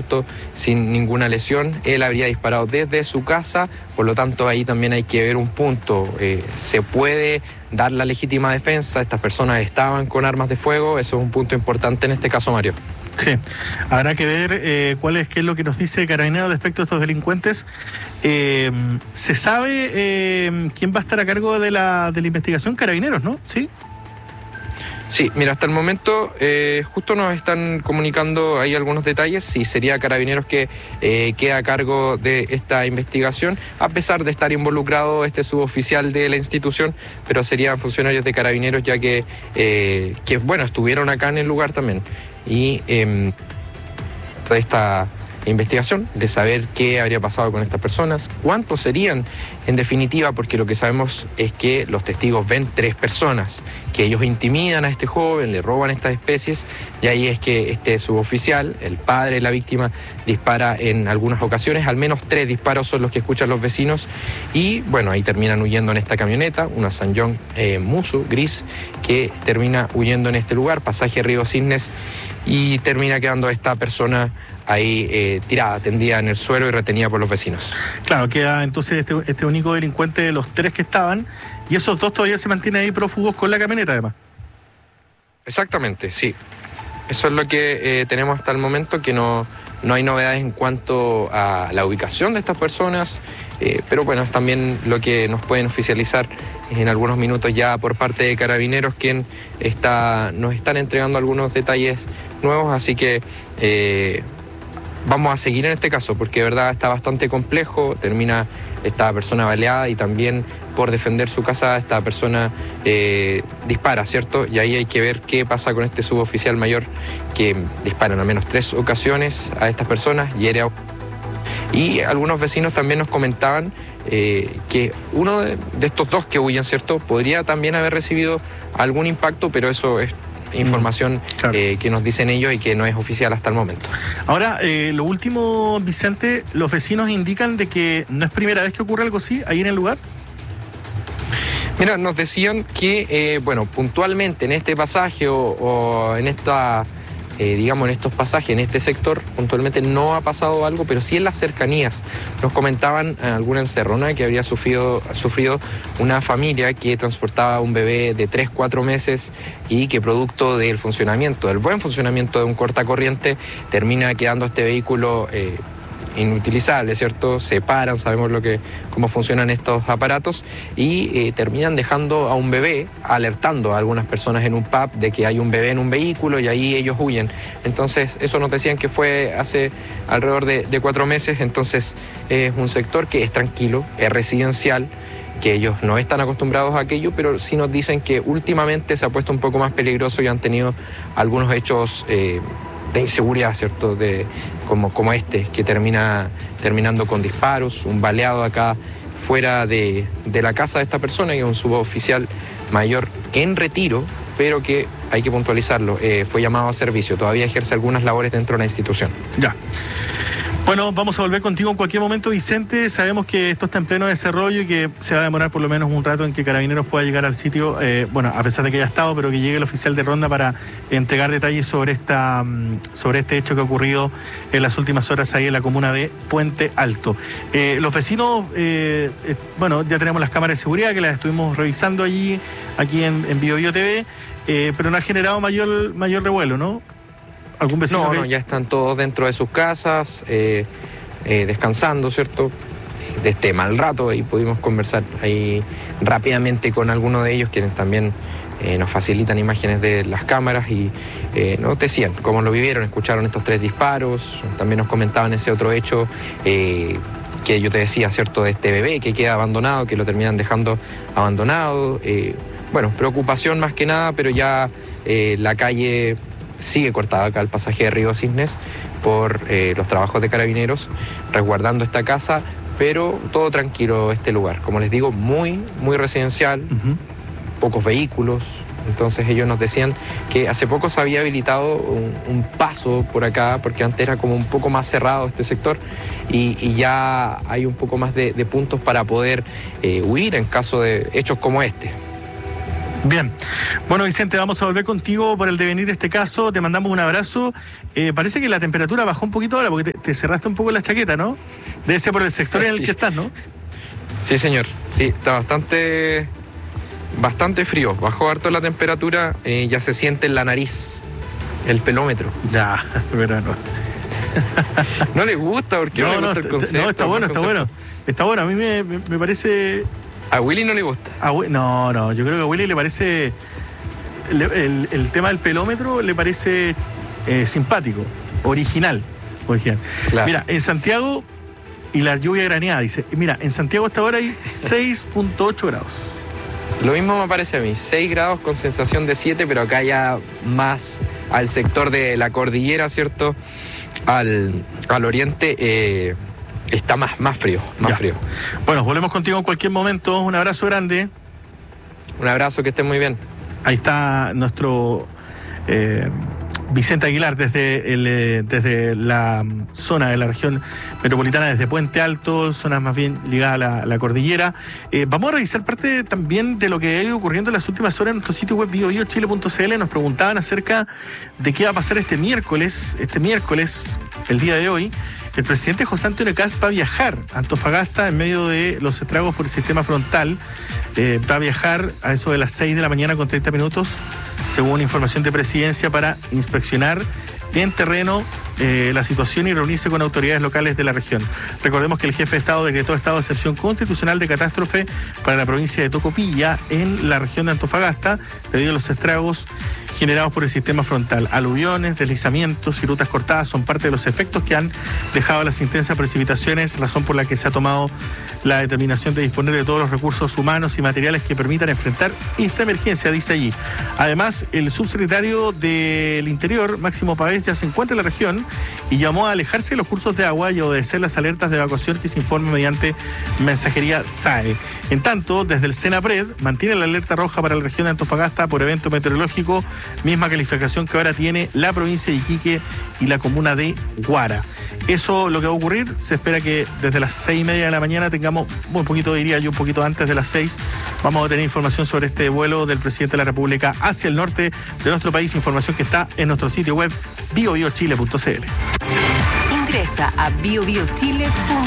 ¿cierto?, sin ninguna lesión. Él habría disparado desde su casa, por lo tanto ahí también hay que ver un punto. Se puede dar la legítima defensa, estas personas estaban con armas de fuego, eso es un punto importante en este caso, Mario. Sí, habrá que ver qué es lo que nos dice Carabineros respecto a estos delincuentes. ¿Se sabe quién va a estar a cargo de la investigación? Carabineros, ¿no? Sí. Sí, mira, hasta el momento justo nos están comunicando ahí algunos detalles. Sí, sería Carabineros que queda a cargo de esta investigación, a pesar de estar involucrado este suboficial de la institución, pero serían funcionarios de Carabineros, ya que bueno, estuvieron acá en el lugar también. Y de esta investigación, de saber qué habría pasado con estas personas, cuántos serían en definitiva, porque lo que sabemos es que los testigos ven 3 personas, que ellos intimidan a este joven, le roban estas especies, y ahí es que este suboficial, el padre de la víctima, dispara en algunas ocasiones, al menos 3 disparos son los que escuchan los vecinos, y bueno, ahí terminan huyendo en esta camioneta, una Sanyong Musu, gris, que termina huyendo en este lugar, pasaje Río Cisnes, y termina quedando esta persona ahí tirada, tendida en el suelo y retenida por los vecinos. Claro, queda entonces este único delincuente de los 3 que estaban, y esos 2 todavía se mantienen ahí prófugos con la camioneta además. Exactamente, sí. Eso es lo que tenemos hasta el momento, que no hay novedades en cuanto a la ubicación de estas personas, pero bueno, es también lo que nos pueden oficializar en algunos minutos ya por parte de Carabineros, quien nos están entregando algunos detalles nuevos, así que vamos a seguir en este caso, porque de verdad está bastante complejo, termina esta persona baleada y también por defender su casa esta persona dispara, ¿cierto? Y ahí hay que ver qué pasa con este suboficial mayor que dispara en al menos 3 ocasiones a estas personas, hiere a... Y algunos vecinos también nos comentaban que uno de estos 2 que huyen, ¿cierto?, podría también haber recibido algún impacto, pero eso es información claro, que nos dicen ellos y que no es oficial hasta el momento. Ahora, lo último, Vicente, los vecinos indican de que no es primera vez que ocurre algo así ahí en el lugar. Mira, nos decían que, bueno, puntualmente en este pasaje o en esta... digamos, en estos pasajes, en este sector, puntualmente no ha pasado algo, pero sí en las cercanías. Nos comentaban alguna encerrona que habría sufrido una familia que transportaba un bebé de 3-4 meses y que producto del buen funcionamiento de un cortacorriente, termina quedando este vehículo inutilizable, ¿cierto? Se paran, sabemos cómo funcionan estos aparatos y terminan dejando a un bebé, alertando a algunas personas en un pub de que hay un bebé en un vehículo y ahí ellos huyen. Entonces, eso nos decían que fue hace alrededor de 4 meses, entonces es un sector que es tranquilo, es residencial, que ellos no están acostumbrados a aquello, pero sí nos dicen que últimamente se ha puesto un poco más peligroso y han tenido algunos hechos de inseguridad, ¿cierto?, como este, que terminando con disparos, un baleado acá fuera de la casa de esta persona, que es un suboficial mayor en retiro, pero que hay que puntualizarlo, fue llamado a servicio, todavía ejerce algunas labores dentro de la institución. Ya. Bueno, vamos a volver contigo en cualquier momento, Vicente. Sabemos que esto está en pleno desarrollo y que se va a demorar por lo menos un rato en que Carabineros pueda llegar al sitio, bueno, a pesar de que haya estado, pero que llegue el oficial de ronda para entregar detalles sobre este hecho que ha ocurrido en las últimas horas ahí en la comuna de Puente Alto. Los vecinos, bueno, ya tenemos las cámaras de seguridad que las estuvimos revisando aquí en BioBio TV, pero no ha generado mayor revuelo, ¿no? ¿Algún vecino? No, ya están todos dentro de sus casas, descansando, ¿cierto? De este mal rato, y pudimos conversar ahí rápidamente con algunos de ellos, quienes también nos facilitan imágenes de las cámaras y nos decían cómo lo vivieron, escucharon estos 3 disparos, también nos comentaban ese otro hecho que yo te decía, ¿cierto?, de este bebé que queda abandonado, que lo terminan dejando abandonado. Bueno, preocupación más que nada, pero ya la calle sigue cortada acá el pasaje de Río Cisnes por los trabajos de Carabineros, resguardando esta casa, pero todo tranquilo este lugar. Como les digo, muy residencial, pocos vehículos. Entonces ellos nos decían que hace poco se había habilitado un paso por acá, porque antes era como un poco más cerrado este sector, y ya hay un poco más de puntos para poder huir en caso de hechos como este. Bien. Bueno, Vicente, vamos a volver contigo por el devenir de este caso. Te mandamos un abrazo. Parece que la temperatura bajó un poquito ahora porque te cerraste un poco la chaqueta, ¿no? Debe ser por el sector en el que estás, ¿no? Sí, señor. Sí, está bastante frío. Bajó harto la temperatura, ya se siente en la nariz el pelómetro. Ya, verano. No le gusta porque no le gusta el concepto. No, está bueno, está bueno. Está bueno, a mí me parece... A Willy no le gusta. No, yo creo que a Willy le parece... El tema del pelómetro le parece simpático, original. Claro. Mira, en Santiago, y la lluvia graneada, dice, mira, en Santiago hasta ahora hay 6.8 grados. Lo mismo me parece a mí, 6 grados con sensación de 7, pero acá ya más al sector de la cordillera, ¿cierto? Al oriente está más frío, frío. Bueno, volvemos contigo en cualquier momento. Un abrazo grande. Un abrazo, que estén muy bien. Ahí está nuestro Vicente Aguilar desde la zona de la región metropolitana, desde Puente Alto, zonas más bien ligadas a la cordillera. Vamos a revisar parte también de lo que ha ido ocurriendo en las últimas horas en nuestro sitio web biobiochile.cl. Nos preguntaban acerca de qué va a pasar este miércoles, el día de hoy. El presidente José Antonio Kast va a viajar a Antofagasta en medio de los estragos por el sistema frontal. Va a viajar a eso de las 6 de la mañana con 30 minutos, según información de Presidencia, para inspeccionar en terreno la situación y reunirse con autoridades locales de la región. Recordemos que el jefe de Estado decretó estado de excepción constitucional de catástrofe para la provincia de Tocopilla, en la región de Antofagasta, debido a los estragos generados por el sistema frontal. Aluviones, deslizamientos y rutas cortadas son parte de los efectos que han dejado las intensas precipitaciones, razón por la que se ha tomado la determinación de disponer de todos los recursos humanos y materiales que permitan enfrentar esta emergencia, dice allí. Además, el subsecretario del Interior, Máximo Pavés, ya se encuentra en la región y llamó a alejarse de los cursos de agua y obedecer las alertas de evacuación que se informen mediante mensajería SAE. En tanto, desde el Senapred mantiene la alerta roja para la región de Antofagasta por evento meteorológico, misma calificación que ahora tiene la provincia de Iquique y la comuna de Guara. Eso lo que va a ocurrir, se espera que desde las 6:30 de la mañana tengamos, un poquito diría yo, un poquito antes de las 6, vamos a tener información sobre este vuelo del presidente de la República hacia el norte de nuestro país, información que está en nuestro sitio web biobiochile.cl. Ingresa a biobiochile.cl.